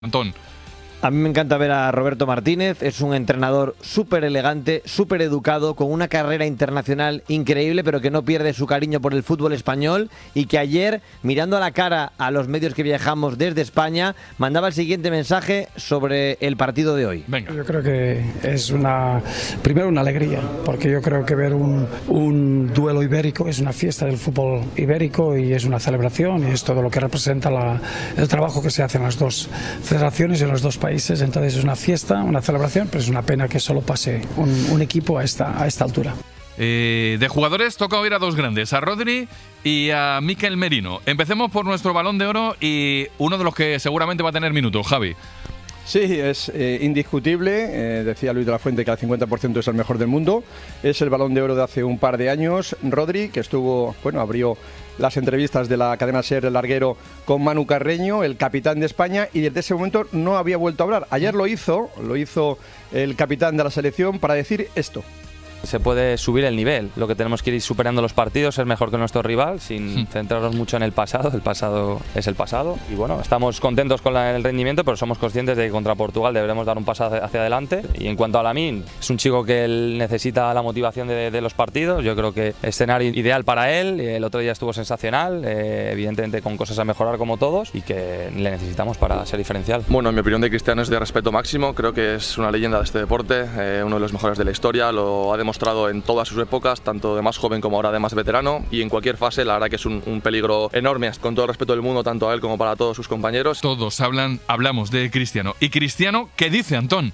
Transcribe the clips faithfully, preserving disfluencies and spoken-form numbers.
Antón. A mí me encanta ver a Roberto Martínez, es un entrenador súper elegante, súper educado, con una carrera internacional increíble, pero que no pierde su cariño por el fútbol español y que ayer, mirando a la cara a los medios que viajamos desde España, mandaba el siguiente mensaje sobre el partido de hoy. Venga. Yo creo que es una, primero una alegría, porque yo creo que ver un, un duelo ibérico es una fiesta del fútbol ibérico y es una celebración y es todo lo que representa la, el trabajo que se hace en las dos federaciones y en los dos países. Entonces es una fiesta, una celebración, pero es una pena que solo pase un, un equipo a esta, a esta altura. Eh, de jugadores toca oír a dos grandes, a Rodri y a Mikel Merino. Empecemos por nuestro Balón de Oro y uno de los que seguramente va a tener minutos, Javi. Sí, es eh, indiscutible, eh, decía Luis de la Fuente que al cincuenta por ciento es el mejor del mundo, es el Balón de Oro de hace un par de años. Rodri, que estuvo, bueno, abrió las entrevistas de la cadena SER El Larguero con Manu Carreño, el capitán de España, y desde ese momento no había vuelto a hablar. Ayer lo hizo, lo hizo el capitán de la selección para decir esto. Se puede subir el nivel, lo que tenemos que ir superando los partidos, ser mejor que nuestro rival, sin centrarnos mucho en el pasado. El pasado es el pasado y bueno, estamos contentos con la, el rendimiento, pero somos conscientes de que contra Portugal deberemos dar un paso hacia, hacia adelante. Y en cuanto a Lamine, es un chico que él necesita la motivación de, de los partidos. Yo creo que escenario ideal para él, el otro día estuvo sensacional, eh, evidentemente con cosas a mejorar como todos y que le necesitamos para ser diferencial. Bueno, en mi opinión de Cristiano es de respeto máximo, creo que es una leyenda de este deporte, eh, uno de los mejores de la historia, lo ha demostrado mostrado en todas sus épocas, tanto de más joven como ahora de más veterano, y en cualquier fase la verdad que es un, un peligro enorme, con todo el respeto del mundo, tanto a él como para todos sus compañeros. Todos hablan, hablamos de Cristiano. ¿Y Cristiano qué dice, Antón?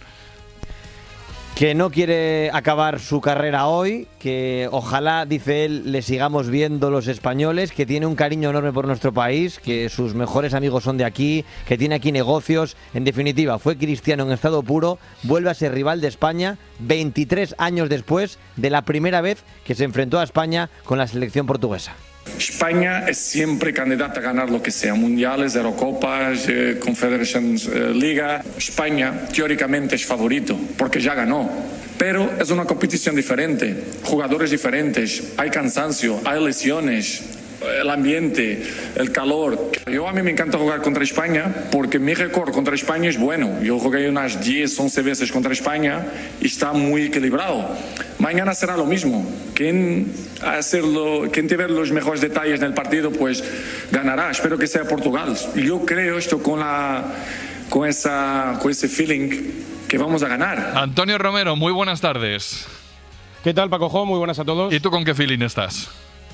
Que no quiere acabar su carrera hoy, que ojalá, dice él, le sigamos viendo los españoles, que tiene un cariño enorme por nuestro país, que sus mejores amigos son de aquí, que tiene aquí negocios. En definitiva, fue Cristiano en estado puro, vuelve a ser rival de España veintitrés años después de la primera vez que se enfrentó a España con la selección portuguesa. España es siempre candidata a ganar lo que sea, mundiales, Eurocopas, eh, Confederations eh, Liga. España teóricamente es favorito porque ya ganó, pero es una competición diferente, jugadores diferentes, hay cansancio, hay lesiones, el ambiente, el calor. Yo a mí me encanta jugar contra España porque mi récord contra España es bueno. Yo jugué unas diez, once veces contra España y está muy equilibrado. Mañana será lo mismo. Quien, hacerlo, quien tiene los mejores detalles en el partido, pues ganará. Espero que sea Portugal. Yo creo esto con, la, con, esa, con ese feeling que vamos a ganar. Antonio Romero, muy buenas tardes. ¿Qué tal, Paco Jo? Muy buenas a todos. ¿Y tú con qué feeling estás?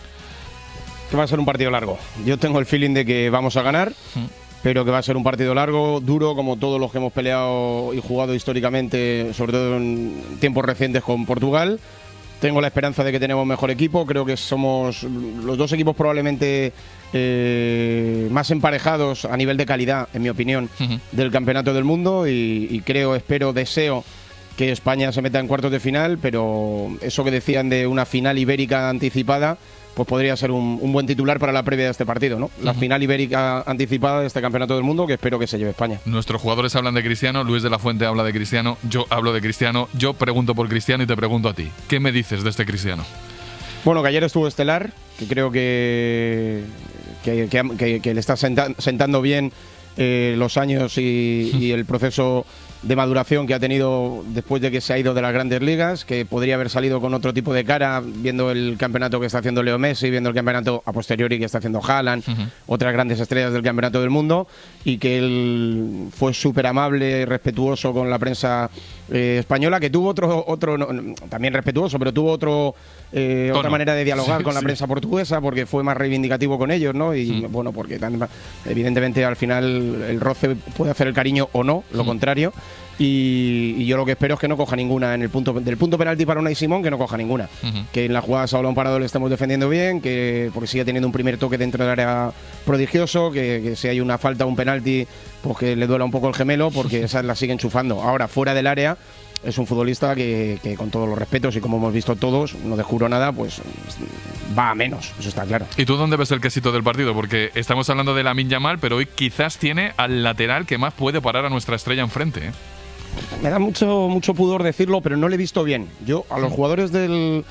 Que va a ser un partido largo. Yo tengo el feeling de que vamos a ganar, ¿Mm? pero que va a ser un partido largo, duro, como todos los que hemos peleado y jugado históricamente, sobre todo en tiempos recientes con Portugal. Tengo la esperanza de que tenemos mejor equipo. Creo que somos los dos equipos probablemente eh, más emparejados a nivel de calidad, en mi opinión, uh-huh. del campeonato del mundo. Y, y creo, espero, deseo que España se meta en cuartos de final, pero eso que decían de una final ibérica anticipada, pues podría ser un, un buen titular para la previa de este partido, ¿no? La uh-huh. final ibérica anticipada de este campeonato del mundo, que espero que se lleve España. Nuestros jugadores hablan de Cristiano, Luis de la Fuente habla de Cristiano, yo hablo de Cristiano, yo pregunto por Cristiano y te pregunto a ti. ¿Qué me dices de este Cristiano? Bueno, que ayer estuvo estelar, que creo que, que, que, que, que le está senta, sentando bien eh, los años y, y el proceso de maduración que ha tenido después de que se ha ido de las grandes ligas, que podría haber salido con otro tipo de cara, viendo el campeonato que está haciendo Leo Messi, viendo el campeonato a posteriori que está haciendo Haaland, uh-huh. otras grandes estrellas del campeonato del mundo, y que él fue súper amable y respetuoso con la prensa eh, española, que tuvo otro, otro no, también respetuoso, pero tuvo otro eh, otra manera de dialogar sí, con la sí. prensa portuguesa, porque fue más reivindicativo con ellos, ¿no? Y sí. bueno, porque evidentemente al final el roce puede hacer el cariño o no, lo sí. contrario. Y, y yo lo que espero es que no coja ninguna en el punto del punto penalti para Unai Simón, que no coja ninguna. Uh-huh. Que en la jugada a balón parado le estemos defendiendo bien, que porque sigue teniendo un primer toque dentro del área prodigioso, que, que si hay una falta o un penalti, pues que le duela un poco el gemelo, porque esas la sigue enchufando. Ahora, fuera del área, es un futbolista que, que con todos los respetos y como hemos visto todos, no descubro nada, pues va a menos, eso está claro. ¿Y tú dónde ves el quesito del partido? Porque estamos hablando de Lamine Yamal, pero hoy quizás tiene al lateral que más puede parar a nuestra estrella enfrente, ¿eh? Me da mucho, mucho pudor decirlo, pero no le he visto bien. Yo a los jugadores del,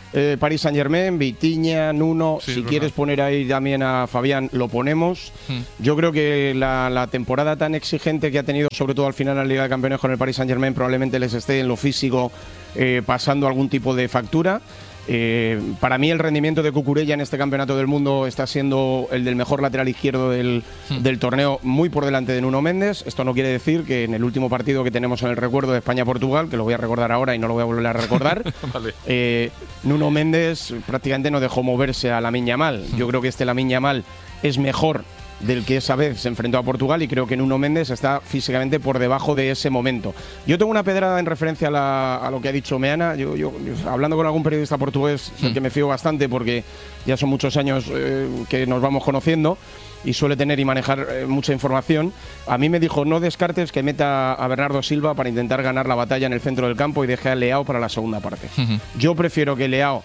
eh, Paris Saint-Germain, Vitinha, Nuno, Sí, si es quieres verdad. poner ahí también a Fabián, lo ponemos. Hmm. Yo creo que la, la temporada tan exigente que ha tenido, sobre todo al final en la Liga de Campeones con el Paris Saint-Germain, probablemente les esté en lo físico eh, pasando algún tipo de factura. Eh, para mí el rendimiento de Cucurella en este campeonato del mundo está siendo el del mejor lateral izquierdo del, Hmm. del torneo, muy por delante de Nuno Méndez. Esto no quiere decir que en el último partido que tenemos en el recuerdo de España-Portugal, que lo voy a recordar ahora y no lo voy a volver a recordar, Vale. eh, Nuno Méndez prácticamente no dejó moverse a Lamine Yamal. Yo creo que este Lamine Yamal es mejor del que esa vez se enfrentó a Portugal y creo que Nuno Méndez está físicamente por debajo de ese momento. Yo tengo una pedrada en referencia a, la- a lo que ha dicho Meana. Yo, yo- yo, hablando con algún periodista portugués, del que me fío bastante porque ya son muchos años eh, que nos vamos conociendo y suele tener y manejar eh, mucha información, a mí me dijo no descartes que meta a Bernardo Silva para intentar ganar la batalla en el centro del campo y deje a Leao para la segunda parte. Ujú. Yo prefiero que Leao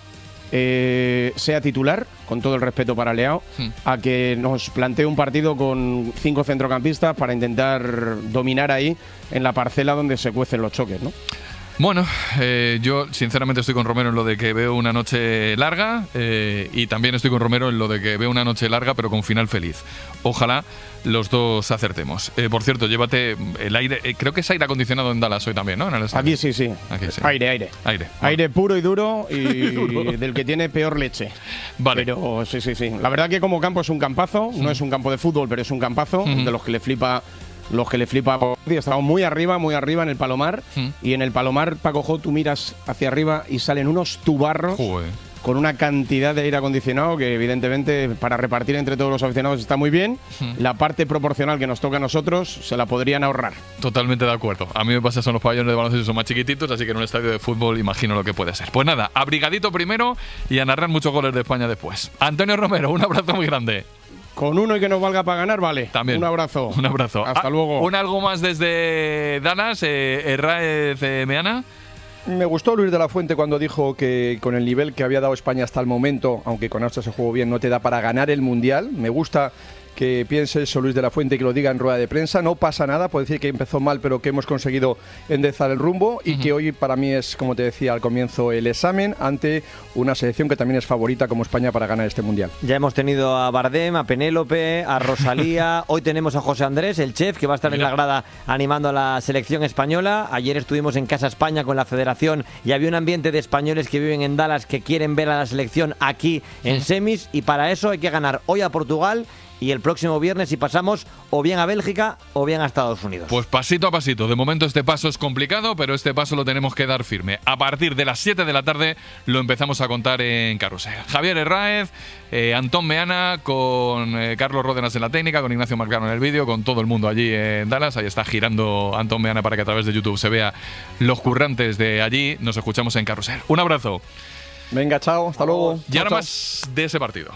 eh, sea titular, con todo el respeto para Leao, Hmm. a que nos plantee un partido con cinco centrocampistas para intentar dominar ahí en la parcela donde se cuecen los choques, ¿no? Bueno, eh, yo sinceramente estoy con Romero en lo de que veo una noche larga eh, y también estoy con Romero en lo de que veo una noche larga pero con final feliz. Ojalá los dos acertemos. Eh, por cierto, llévate el aire, eh, creo que es aire acondicionado en Dallas hoy también, ¿no? En el estadio. Aquí sí, sí. Aquí sí. Aire, aire. Aire. Aire puro y duro y del que tiene peor leche. Vale. Pero sí, sí, sí. La verdad que como campo es un campazo, no es un campo de fútbol, pero es un campazo, Ujú. de los que le flipa los que le flipa. Estamos muy arriba, muy arriba en el Palomar Mm. y en el Palomar, Paco Jo, tú miras hacia arriba y salen unos tubarros Joder. con una cantidad de aire acondicionado que evidentemente para repartir entre todos los aficionados está muy bien. Mm. La parte proporcional que nos toca a nosotros se la podrían ahorrar. Totalmente de acuerdo. A mí me pasa son los pabellones de baloncesto son más chiquititos, así que en un estadio de fútbol imagino lo que puede ser. Pues nada, abrigadito primero y a narrar muchos goles de España después. Antonio Romero, un abrazo muy grande. Con uno y que nos valga para ganar, vale. También. Un abrazo. Un abrazo. Hasta Ah, luego. Un algo más desde Dallas, eh, Herráez eh, Meana. Me gustó Luis de la Fuente cuando dijo que con el nivel que había dado España hasta el momento, aunque con Austria se jugó bien, no te da para ganar el Mundial. Me gusta que piense eso Luis de la Fuente y que lo diga en rueda de prensa. No pasa nada, puede decir que empezó mal, pero que hemos conseguido enderezar el rumbo y que hoy para mí es, como te decía al comienzo, el examen ante una selección que también es favorita como España para ganar este Mundial. Ya hemos tenido a Bardem, a Penélope, a Rosalía. Hoy tenemos a José Andrés, el chef, que va a estar Mira. en la grada animando a la selección española. Ayer estuvimos en Casa España con la federación y había un ambiente de españoles que viven en Dallas que quieren ver a la selección aquí en semis y para eso hay que ganar hoy a Portugal y el próximo viernes si pasamos o bien a Bélgica o bien a Estados Unidos. Pues pasito a pasito. De momento este paso es complicado, pero este paso lo tenemos que dar firme. A partir de las siete de la tarde lo empezamos a contar en Carrusel. Javier Herráez, eh, Antón Meana, con eh, Carlos Ródenas en la técnica, con Ignacio Marcano en el vídeo, con todo el mundo allí en Dallas. Ahí está girando Antón Meana para que a través de YouTube se vea los currantes de allí. Nos escuchamos en Carrusel. Un abrazo. Venga, chao, hasta luego. Y ahora Chao, chao. más de ese partido.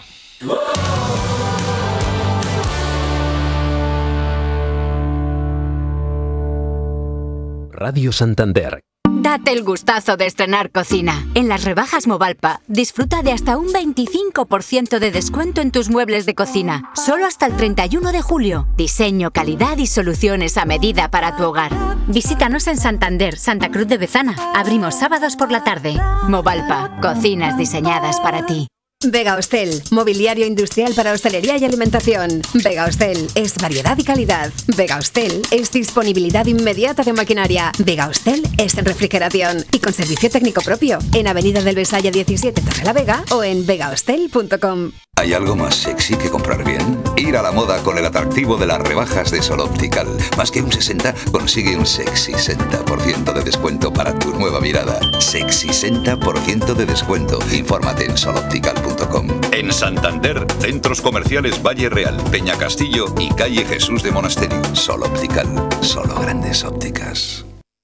Radio Santander. Date el gustazo de estrenar cocina. En las rebajas Movalpa, disfruta de hasta un veinticinco por ciento de descuento en tus muebles de cocina. Solo hasta el treinta y uno de julio. Diseño, calidad y soluciones a medida para tu hogar. Visítanos en Santander, Santa Cruz de Bezana. Abrimos sábados por la tarde. Movalpa, cocinas diseñadas para ti. Vega Hostel, mobiliario industrial para hostelería y alimentación. Vega Hostel es variedad y calidad. Vega Hostel es disponibilidad inmediata de maquinaria. Vega Hostel es refrigeración y con servicio técnico propio. En Avenida del Besaya diecisiete, Torrelavega o en vega hostel punto com. ¿Hay algo más sexy que comprar bien? Ir a la moda con el atractivo de las rebajas de Sol Optical. Más que un sesenta, consigue un sexy sesenta por ciento de descuento para tu nueva mirada. Sexy sesenta por ciento de descuento. Infórmate en sol optical punto com. En Santander, centros comerciales Valle Real, Peña Castillo y calle Jesús de Monasterio. Sol Optical. Solo grandes ópticas.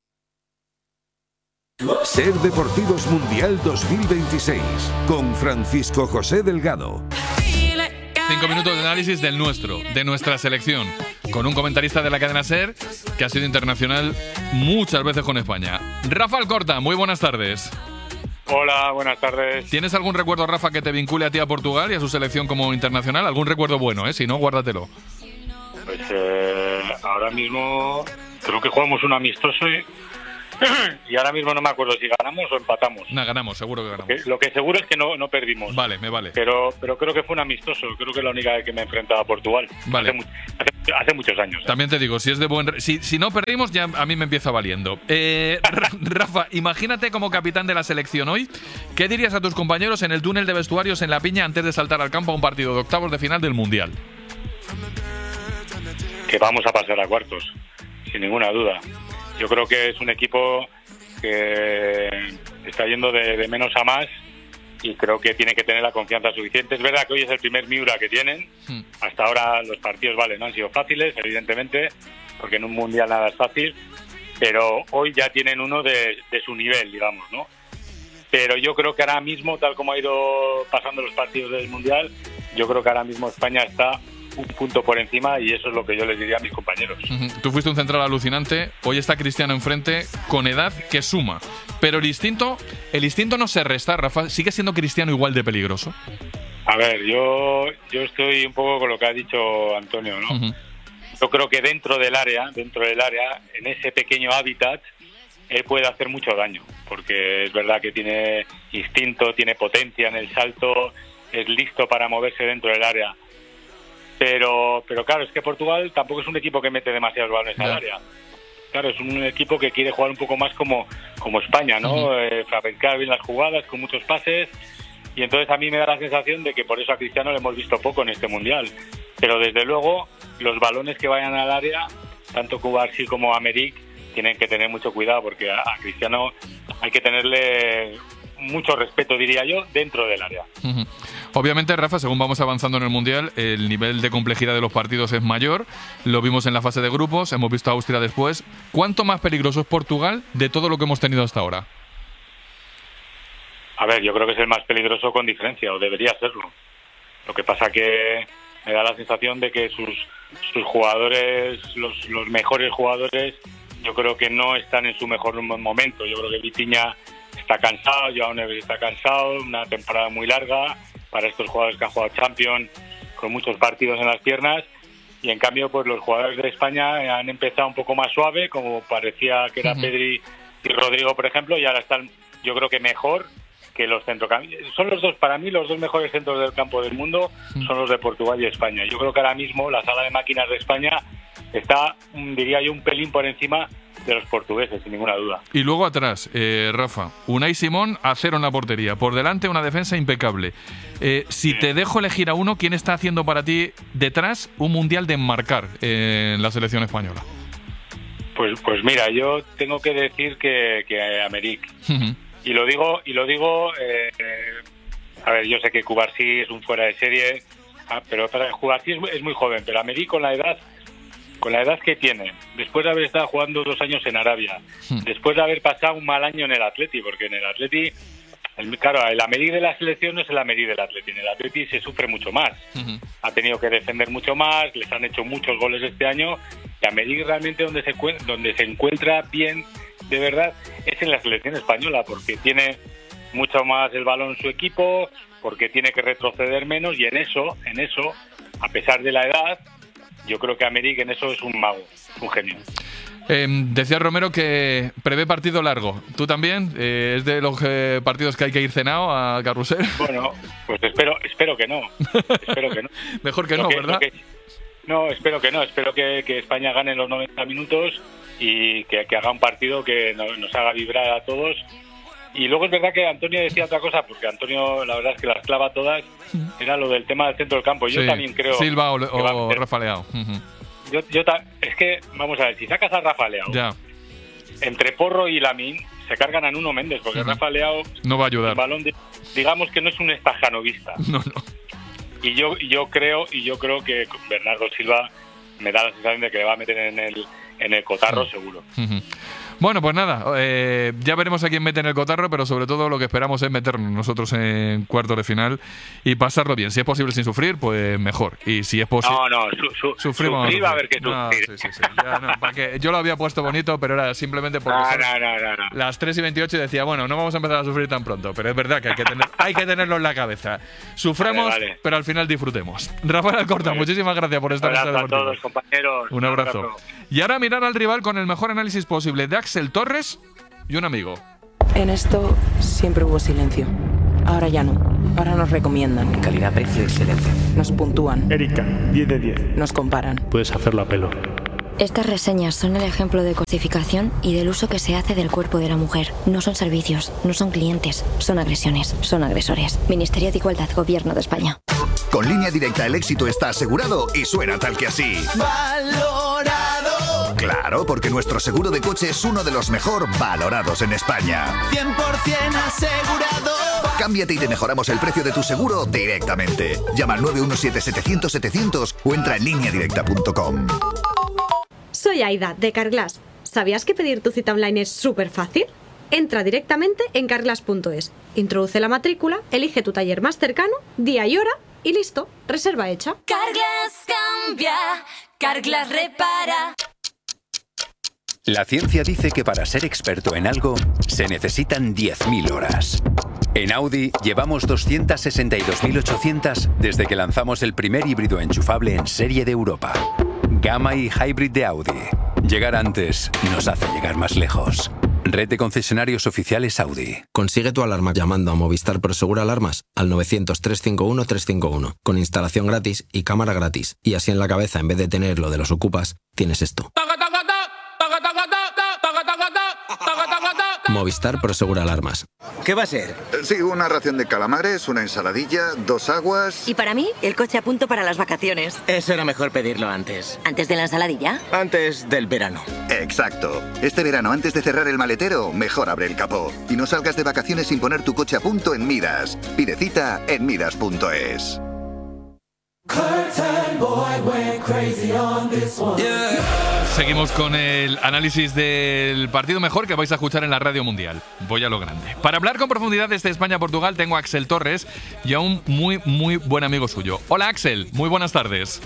Ser Deportivos Mundial dos mil veintiséis con Francisco José Delgado. Cinco minutos de análisis del nuestro, de nuestra selección, con un comentarista de la cadena SER que ha sido internacional muchas veces con España. Rafa Alcorta, muy buenas tardes. Hola, buenas tardes. ¿Tienes algún recuerdo, Rafa, que te vincule a ti a Portugal y a su selección como internacional? ¿Algún recuerdo bueno, eh? Si no, guárdatelo. Pues eh, ahora mismo creo que jugamos un amistoso y, y ahora mismo no me acuerdo si ganamos o empatamos. No, ganamos, seguro que ganamos. Lo que, lo que seguro es que no, no perdimos. Vale, me vale. Pero, pero creo que fue un amistoso, creo que es la única vez que me he enfrentado a Portugal. Vale. Hace, mu- hace, hace muchos años. ¿eh? También te digo, si es de buen... Si, si no perdimos, ya a mí me empieza valiendo. Eh, Rafa, imagínate como capitán de la selección hoy, ¿qué dirías a tus compañeros en el túnel de vestuarios en La Piña antes de saltar al campo a un partido de octavos de final del Mundial? Que vamos a pasar a cuartos, sin ninguna duda. Yo creo que es un equipo que está yendo de, de menos a más y creo que tiene que tener la confianza suficiente. Es verdad que hoy es el primer Miura que tienen. Hmm. Hasta ahora los partidos, vale, no han sido fáciles, evidentemente, porque en un Mundial nada es fácil, pero hoy ya tienen uno de, de su nivel, digamos, ¿no? Pero yo creo que ahora mismo, tal como ha ido pasando los partidos del Mundial, yo creo que ahora mismo España está un punto por encima y eso es lo que yo les diría a mis compañeros. Uh-huh. Tú fuiste un central alucinante, hoy está Cristiano enfrente con edad que suma. Pero el instinto, el instinto no se resta, Rafa. ¿Sigue siendo Cristiano igual de peligroso? A ver, yo, yo estoy un poco con lo que ha dicho Antonio, ¿no? Uh-huh. Yo creo que dentro del área, dentro del área, en ese pequeño hábitat, él puede hacer mucho daño, porque es verdad que tiene instinto, tiene potencia en el salto, es listo para moverse dentro del área. Pero, pero claro, es que Portugal tampoco es un equipo que mete demasiados balones al área. Claro, es un equipo que quiere jugar un poco más como, como España, ¿no? Uh-huh. Eh, fabricar bien las jugadas, con muchos pases. Y entonces a mí me da la sensación de que por eso a Cristiano le hemos visto poco en este Mundial. Pero desde luego, los balones que vayan al área, tanto Cubarsí como Americ, tienen que tener mucho cuidado, porque a, a Cristiano hay que tenerle mucho respeto, diría yo, dentro del área. Uh-huh. Obviamente, Rafa, según vamos avanzando en el Mundial, el nivel de complejidad de los partidos es mayor. Lo vimos en la fase de grupos, hemos visto a Austria después. ¿Cuánto más peligroso es Portugal de todo lo que hemos tenido hasta ahora? A ver, yo creo que es el más peligroso con diferencia, o debería serlo. Lo que pasa que me da la sensación de que sus, sus jugadores, los, los mejores jugadores, yo creo que no están en su mejor momento. Yo creo que Vitinha está cansado, Joao Neves está cansado, una temporada muy larga para estos jugadores que han jugado Champions, con muchos partidos en las piernas, y en cambio pues los jugadores de España han empezado un poco más suave, como parecía que era uh-huh. Pedri y Rodrigo, por ejemplo, y ahora están, yo creo que mejor que los centrocampistas. Son los dos, para mí, los dos mejores centros del campo del mundo son los de Portugal y España. Yo creo que ahora mismo la sala de máquinas de España está, diría yo, un pelín por encima de los portugueses, sin ninguna duda. Y luego atrás, eh, Rafa, Unai Simón a cero en la portería. Por delante, una defensa impecable. Eh, si sí. te dejo elegir a uno, ¿quién está haciendo para ti detrás un mundial de enmarcar eh, en la selección española? Pues, pues mira, yo tengo que decir que, que Americ. Uh-huh. Y lo digo, y lo digo eh, eh, a ver, yo sé que Cubarsí es un fuera de serie, ah, pero para Cubarsí es, es muy joven, pero Americ con la edad con la edad que tiene, después de haber estado jugando dos años en Arabia, hmm. después de haber pasado un mal año en el Atleti, porque en el Atleti, el, claro, el Americ de la selección no es el Americ del Atleti, en el Atleti se sufre mucho más, uh-huh. ha tenido que defender mucho más, les han hecho muchos goles este año, y Americ realmente donde se, donde se encuentra bien, de verdad, es en la selección española, porque tiene mucho más el balón en su equipo, porque tiene que retroceder menos, y en eso, en eso, a pesar de la edad, yo creo que Americ en eso es un mago, un genio. Eh, decía Romero que prevé partido largo. ¿Tú también? Eh, ¿Es de los eh, partidos que hay que ir cenado a Carrusel? Bueno, pues espero espero que no. Espero que no. Mejor que lo no, que, ¿verdad? Que, no, espero que no. Espero que, que España gane los noventa minutos y que, que haga un partido que nos, nos haga vibrar a todos. Y luego es verdad que Antonio decía otra cosa, porque Antonio la verdad es que las clava todas, era lo del tema del centro del campo. Yo sí, también creo... Silva o, o Rafa Leao. Uh-huh. Yo, yo ta- es que, vamos a ver, si sacas a Rafa Leao, ya. entre Porro y Lamine, se cargan a Nuno Méndez, porque uh-huh. Rafa Leao... No va a ayudar. El balón, de, digamos que no es un estajanovista. No, no. Y yo, y yo creo y yo creo que Bernardo Silva me da la sensación de que le va a meter en el, en el cotarro, uh-huh. seguro. Uh-huh. Bueno, pues nada, eh, ya veremos a quién mete en el cotarro, pero sobre todo lo que esperamos es meternos nosotros en cuartos de final y pasarlo bien. Si es posible sin sufrir, pues mejor. Y si es posible... No, no, su, su, sufrimos, sufrir va a haber que no, sufrir. Sí, sí, sí. Ya, no, para que, yo lo había puesto bonito, pero era simplemente porque no, son no, no, no, no. las tres y veintiocho y decía, bueno, no vamos a empezar a sufrir tan pronto, pero es verdad que hay que, tener, hay que tenerlo en la cabeza. Suframos, vale, vale. pero al final disfrutemos. Rafael Alcorta, vale. muchísimas gracias por estar en esta deportiva. Un abrazo a todos, compañeros. Un abrazo. Un abrazo. Y ahora mirar al rival con el mejor análisis posible de Axel Torres y un amigo. En esto siempre hubo silencio. Ahora ya no. Ahora nos recomiendan. Calidad, precio, excelencia. Nos puntúan. Erika, diez de diez. Nos comparan. Puedes hacerlo a pelo. Estas reseñas son el ejemplo de cosificación y del uso que se hace del cuerpo de la mujer. No son servicios, no son clientes, son agresiones, son agresores. Ministerio de Igualdad, Gobierno de España. Con Línea Directa el éxito está asegurado y suena tal que así. ¡Valorado! Claro, porque nuestro seguro de coche es uno de los mejor valorados en España. cien por ciento asegurado. Cámbiate y te mejoramos el precio de tu seguro directamente. Llama al nueve uno siete, setecientos, setecientos o entra en línea directa punto com. Soy Aida, de Carglass. ¿Sabías que pedir tu cita online es súper fácil? Entra directamente en carglass punto es, introduce la matrícula, elige tu taller más cercano, día y hora y listo, reserva hecha. Carglass cambia, Carglass repara. La ciencia dice que para ser experto en algo se necesitan diez mil horas. En Audi llevamos doscientas sesenta y dos mil ochocientas desde que lanzamos el primer híbrido enchufable en serie de Europa. Gamma y Hybrid de Audi. Llegar antes nos hace llegar más lejos. Red de concesionarios oficiales Audi. Consigue tu alarma llamando a Movistar Prosegur Alarmas al novecientos, trescientos cincuenta y uno, trescientos cincuenta y uno, con instalación gratis y cámara gratis. Y así en la cabeza, en vez de tener lo de los ocupas, tienes esto. Movistar Prosegur Alarmas. ¿Qué va a ser? Sí, una ración de calamares, una ensaladilla, dos aguas... Y para mí, el coche a punto para las vacaciones. Eso era mejor pedirlo antes. ¿Antes de la ensaladilla? Antes del verano. Exacto. Este verano, antes de cerrar el maletero, mejor abre el capó. Y no salgas de vacaciones sin poner tu coche a punto en Midas. Pide cita en midas punto es. Seguimos con el análisis del partido mejor que vais a escuchar en la Radio Mundial. Voy a lo grande. Para hablar con profundidad de este España-Portugal tengo a Axel Torres y a un muy, muy buen amigo suyo. Hola Axel, muy buenas tardes.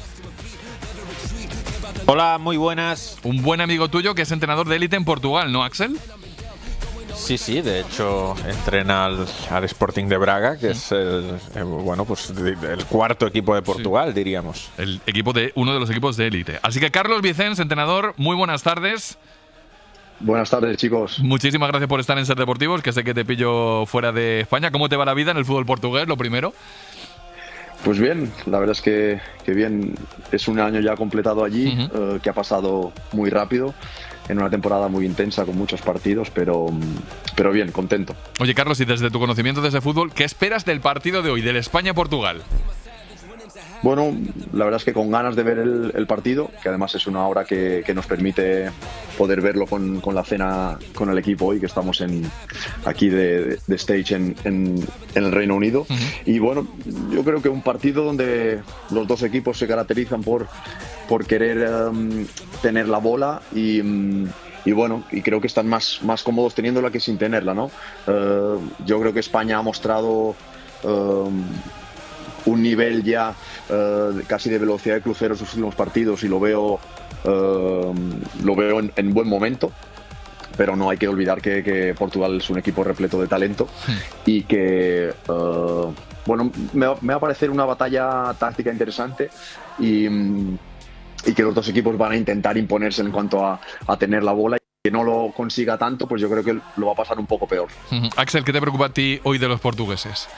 Hola, muy buenas. Un buen amigo tuyo que es entrenador de élite en Portugal, ¿no, Axel? Sí, sí, de hecho entrena al, al Sporting de Braga, que es el, el bueno, pues el cuarto equipo de Portugal, sí, diríamos. El equipo de uno de los equipos de élite. Así que Carlos Vicens, entrenador, muy buenas tardes. Buenas tardes, chicos. Muchísimas gracias por estar en Ser Deportivos, que sé que te pillo fuera de España. ¿Cómo te va la vida en el fútbol portugués, lo primero? Pues bien, la verdad es que, que bien. Es un año ya completado allí, uh-huh. eh, que ha pasado muy rápido, en una temporada muy intensa con muchos partidos, pero, pero bien, contento. Oye, Carlos, y desde tu conocimiento de ese fútbol, ¿qué esperas del partido de hoy, del España-Portugal? Bueno, la verdad es que con ganas de ver el, el partido, que además es una hora que, que nos permite poder verlo con, con la cena con el equipo hoy, que estamos en, aquí de, de stage en, en, en el Reino Unido. Uh-huh. Y bueno, yo creo que un partido donde los dos equipos se caracterizan por, por querer um, tener la bola y... Um, Y bueno, y creo que están más, más cómodos teniéndola que sin tenerla, ¿no? Uh, yo creo que España ha mostrado uh, un nivel ya uh, casi de velocidad de crucero en sus últimos partidos y lo veo, uh, lo veo en, en buen momento. Pero no hay que olvidar que, que Portugal es un equipo repleto de talento sí. y que, uh, bueno, me, me va a parecer una batalla táctica interesante y... Um, y que los dos equipos van a intentar imponerse en cuanto a, a tener la bola y que no lo consiga tanto, pues yo creo que lo va a pasar un poco peor. Uh-huh. Axel, ¿qué te preocupa a ti hoy de los portugueses?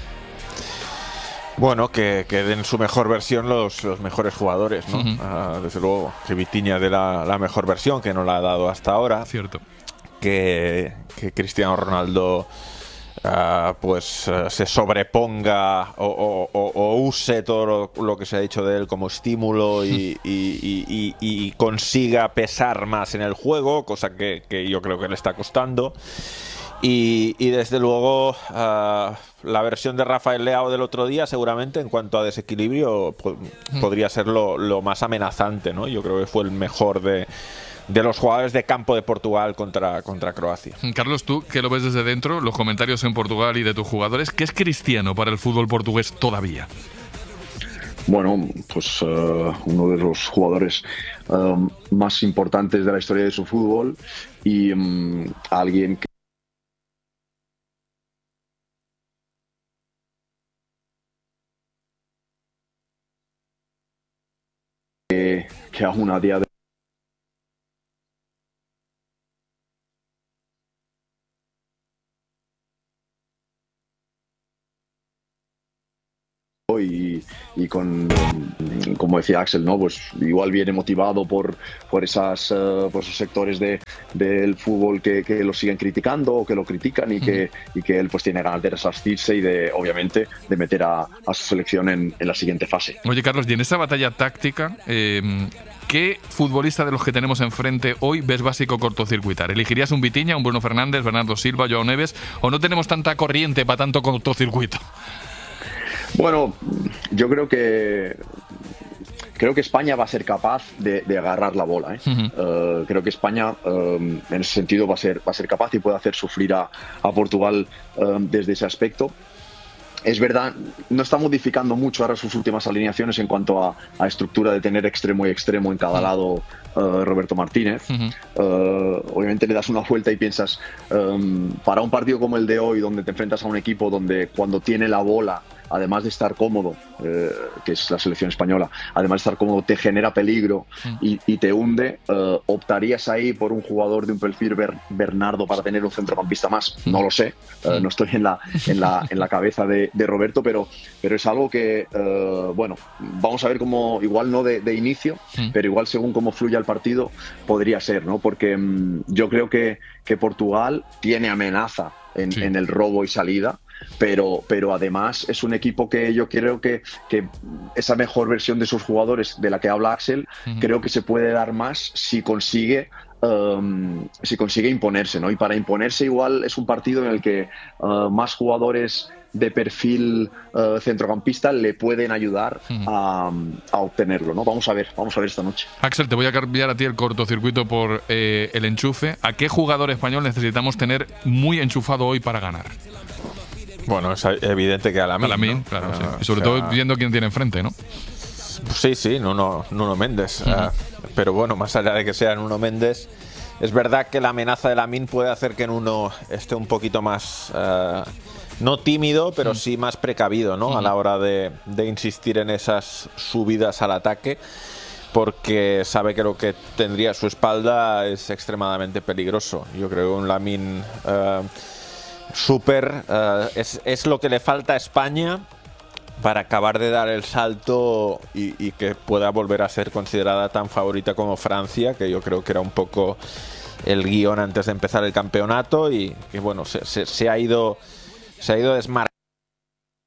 Bueno, que, que den su mejor versión los, los mejores jugadores, ¿no? Uh-huh. Uh, desde luego, que Vitinha dé la, la mejor versión, que no la ha dado hasta ahora. Cierto. Que, que Cristiano Ronaldo... Uh, pues uh, se sobreponga o, o, o, o use todo lo, lo que se ha dicho de él como estímulo y, y, y, y, y consiga pesar más en el juego, cosa que, que yo creo que le está costando. Y, y desde luego uh, la versión de Rafael Leao del otro día seguramente en cuanto a desequilibrio po- podría ser lo, lo más amenazante, ¿no? Yo creo que fue el mejor de de los jugadores de campo de Portugal contra, contra Croacia. Carlos, tú que lo ves desde dentro, los comentarios en Portugal y de tus jugadores, ¿qué es Cristiano para el fútbol portugués todavía? Bueno, pues uh, uno de los jugadores uh, más importantes de la historia de su fútbol y um, alguien que, que aún a día de y, y con, como decía Axel, ¿no? Pues igual viene motivado por, por, esas, uh, por esos sectores de, del fútbol que, que lo siguen criticando o que lo critican y que, y que él pues tiene ganas de resarcirse y de, obviamente, de meter a, a su selección en, en la siguiente fase. Oye, Carlos, y en esa batalla táctica, eh, ¿qué futbolista de los que tenemos enfrente hoy ves básico cortocircuitar? ¿Elegirías un Vitinha, un Bruno Fernández, Bernardo Silva, Joao Neves, o no tenemos tanta corriente para tanto cortocircuito? Bueno, yo creo que creo que España va a ser capaz de, de agarrar la bola. ¿eh? Uh-huh. uh, creo que España, um, en ese sentido, va a ser, va a ser capaz y puede hacer sufrir a, a Portugal um, desde ese aspecto. Es verdad, no está modificando mucho ahora sus últimas alineaciones en cuanto a, a estructura de tener extremo y extremo en cada lado uh, Roberto Martínez. Uh-huh. Uh, obviamente le das una vuelta y piensas, um, para un partido como el de hoy, donde te enfrentas a un equipo donde cuando tiene la bola, además de estar cómodo, eh, que es la selección española, además de estar cómodo, te genera peligro y, y te hunde, eh, ¿optarías ahí por un jugador de un perfil Ber- Bernardo para tener un centrocampista más? No lo sé, eh, no estoy en la, en la, en la cabeza de, de Roberto, pero, pero es algo que, eh, bueno, vamos a ver cómo, igual no de, de inicio, pero igual según cómo fluya el partido, podría ser, ¿no? Porque mmm, yo creo que, que Portugal tiene amenaza en, sí. en el robo y salida. Pero, pero además es un equipo que yo creo que, que esa mejor versión de sus jugadores de la que habla Axel, uh-huh. creo que se puede dar más si consigue um, si consigue imponerse, ¿no? Y para imponerse igual es un partido en el que uh, más jugadores de perfil uh, centrocampista le pueden ayudar uh-huh. a, a obtenerlo, ¿no? Vamos a ver, vamos a ver esta noche. Axel, te voy a cambiar a ti el cortocircuito por eh, el enchufe. ¿A qué jugador español necesitamos tener muy enchufado hoy para ganar? Bueno, es evidente que a Lamine, Lamine, ¿no? Claro, uh, sí. Y sobre o sea, todo viendo quién tiene enfrente, ¿no? Sí, sí, Nuno, Nuno Méndez. Uh-huh. Uh, pero bueno, más allá de que sea Nuno Méndez, es verdad que la amenaza de Lamine puede hacer que Nuno esté un poquito más, uh, no tímido, pero uh-huh. sí más precavido, ¿no? Uh-huh. A la hora de, de insistir en esas subidas al ataque, porque sabe que lo que tendría a su espalda es extremadamente peligroso. Yo creo que un Lamine... Uh, Súper, uh, es, es lo que le falta a España para acabar de dar el salto y, y que pueda volver a ser considerada tan favorita como Francia, que yo creo que era un poco el guión antes de empezar el campeonato y que bueno, se, se, se ha ido se ha ido desmarcando.